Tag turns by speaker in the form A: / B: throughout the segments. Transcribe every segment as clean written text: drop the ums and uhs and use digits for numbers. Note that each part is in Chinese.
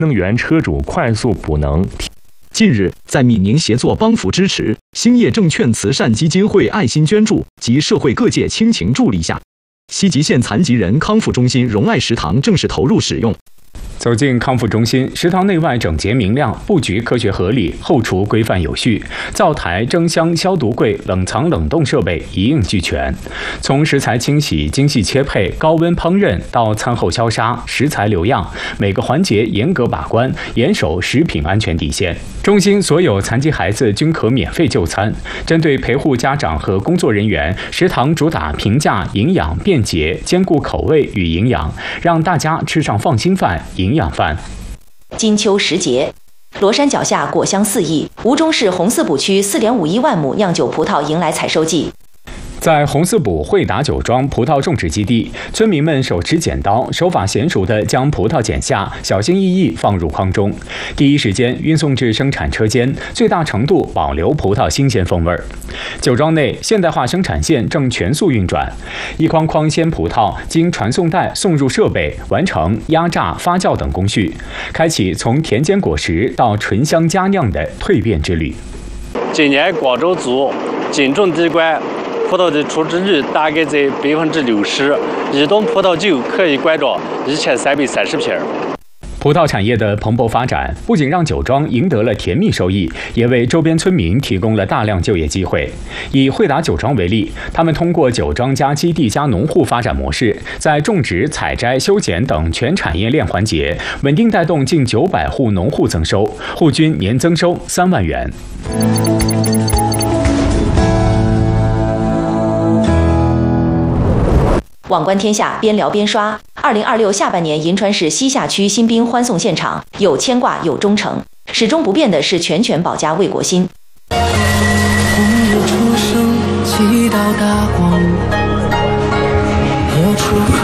A: 能源车主快速补能。
B: 近日，在闽宁协作帮扶支持、兴业证券慈善基金会爱心捐助及社会各界倾情助力下，西吉县残疾人康复中心荣爱食堂正式投入使用。
C: 走进康复中心，食堂内外整洁明亮，布局科学合理，后厨规范有序，灶台、蒸箱、消毒柜、冷藏冷冻设备一应俱全。从食材清洗、精细切配、高温烹饪到餐后消杀、食材留样，每个环节严格把关，严守食品安全底线。中心所有残疾孩子均可免费就餐。针对陪护家长和工作人员，食堂主打平价、营养、便捷，兼顾口味与营养，让大家吃上放心饭、营养饭。
D: 金秋时节，罗山脚下果香四溢，吴中市红四堡区4.51万亩酿酒葡萄迎来采收季。
C: 在红四堡惠达酒庄葡萄种植基地，村民们手持剪刀，手法娴熟地将葡萄剪下，小心翼翼放入筐中，第一时间运送至生产车间，最大程度保留葡萄新鲜风味。酒庄内现代化生产线正全速运转，一筐筐鲜葡萄经传送带送入设备，完成压榨、发酵等工序，开启从田间果实到醇香佳酿的蜕变之旅。
E: 今年广州族仅种地关葡萄的出汁率大概在60%，一桶葡萄酒可以灌装1330瓶。
C: 葡萄产业的蓬勃发展，不仅让酒庄赢得了甜蜜收益，也为周边村民提供了大量就业机会。以惠达酒庄为例，他们通过酒庄加基地加农户发展模式，在种植、采摘、修剪等全产业链环节，稳定带动近900户农户增收，户均年增收3万元。
D: 网观天下，边聊边刷。2026下半年，银川市西夏区新兵欢送现场有牵挂，有忠诚，始终不变的是拳拳保家卫国心。
F: 红日初升，几道大光，何处复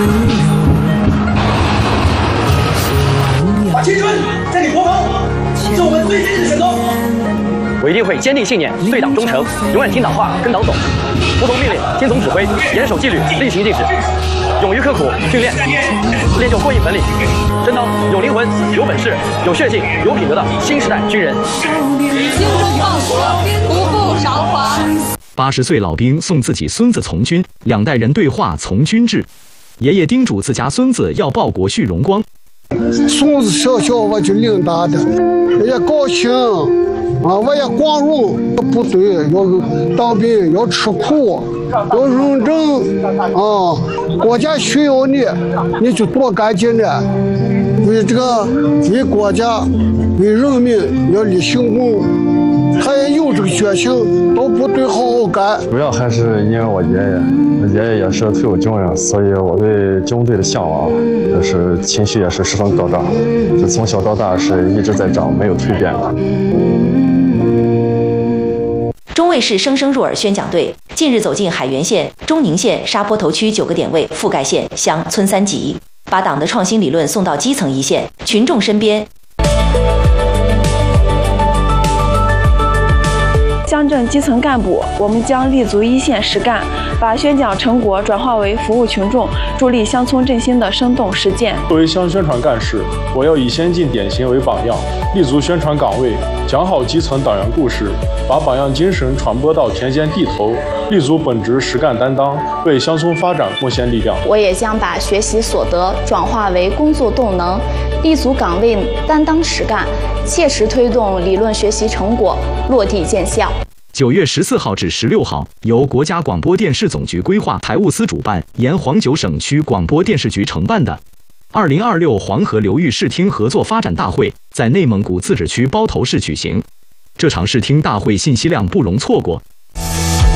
F: 有？
G: 把青春再给国防，是我们最坚定的选择。
H: 我一定会坚定信念，对党忠诚，永远听党话，跟党走，服从命令，听从指挥，严守纪律，厉行禁止，勇于刻苦训练，练就过硬本领，真当有灵魂、有本事、有血性、有品德的新时代军人。
I: 心中报国，不负韶华。
B: 80岁老兵送自己孙子从军，2代人对话从军制。爷爷叮嘱自家孙子要报国续荣光。
J: 孙子小小我就领大的，也高兴。我也光荣，部队要当兵要吃苦，要认真国家需要你，你就多干劲的，为国家为人民要立行功。他也有这个决心，到部队好好干。
K: 主要还是因为我爷爷也是退伍军人，所以我对军队的向往，就是情绪也是十分高涨，就从小到大是一直在涨，没有蜕变的。
D: 中卫市声声入耳宣讲队近日走进海原县、中宁县沙坡头区9个点位覆盖县乡村3级，把党的创新理论送到基层一线群众身边。
L: 乡镇基层干部，我们将立足一线实干，把宣讲成果转化为服务群众、助力乡村振兴的生动实践。
M: 作为乡宣传干事，我要以先进典型为榜样，立足宣传岗位，讲好基层党员故事，把榜样精神传播到田间地头，立足本职实干担当，为乡村发展贡献力量。
N: 我也将把学习所得转化为工作动能，立足岗位，担当实干，切实推动理论学习成果落地见效。
B: 9月14号至16号，由国家广播电视总局规划台务司主办，沿黄9省区广播电视局承办的2026黄河流域视听合作发展大会在内蒙古自治区包头市举行。这场视听大会信息量不容错过，